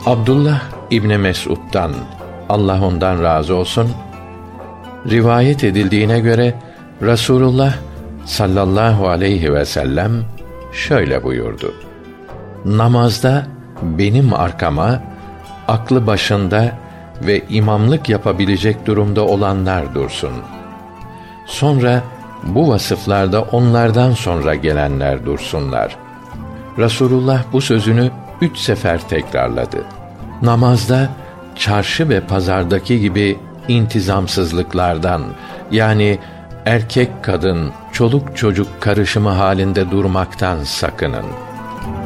Abdullah İbni Mes'ud'dan, Allah ondan razı olsun, rivayet edildiğine göre Resulullah sallallahu aleyhi ve sellem şöyle buyurdu: Namazda benim arkama aklı başında ve imamlık yapabilecek durumda olanlar dursun. Sonra bu vasıflarda onlardan sonra gelenler dursunlar. Resulullah bu sözünü 3 sefer tekrarladı. Namazda çarşı ve pazardaki gibi intizamsızlıklardan, yani erkek kadın, çoluk çocuk karışımı halinde durmaktan sakının.